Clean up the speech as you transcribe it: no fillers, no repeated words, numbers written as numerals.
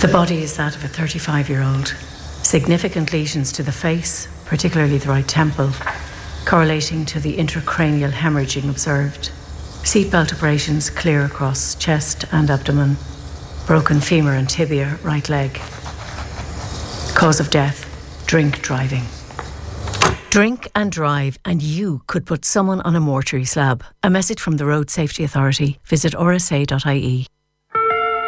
The body is that of a 35-year-old. Significant lesions to the face, particularly the right temple, correlating to the intracranial hemorrhaging observed. Seatbelt abrasions clear across chest and abdomen. Broken femur and tibia, right leg. Cause of death, drink driving. Drink and drive and you could put someone on a mortuary slab. A message from the Road Safety Authority. Visit rsa.ie.